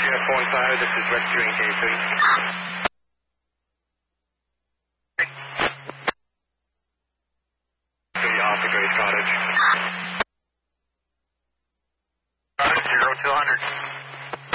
F15, this is rescuing K3. Alpha Grace Cottage. 0 to 100.